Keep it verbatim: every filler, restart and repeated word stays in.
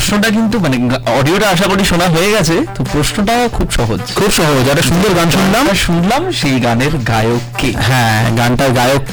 প্রশ্নটা কিন্তু মানে অডিওটা আশা করি শোনা হয়ে গেছে, তো প্রশ্নটা খুব সহজ, খুব সহজ। একটা সুন্দর গান শুনলাম শুনলাম সেই গানের গায়ক কে? হ্যাঁ, গানটার গায়ক